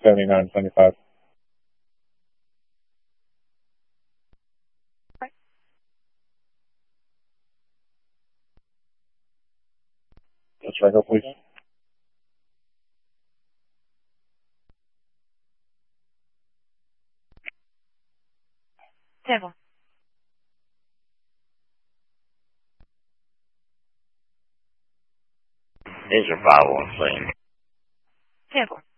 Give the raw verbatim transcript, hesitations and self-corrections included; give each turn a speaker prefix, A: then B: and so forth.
A: seventy-nine seventy-five. That's right, go please.
B: C'est bon.
C: These are five one seven.
B: C'est bon.